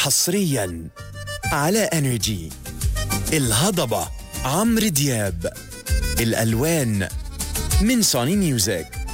حصرياً على انرجي. الهضبة عمرو دياب، الألوان من سوني ميوزك.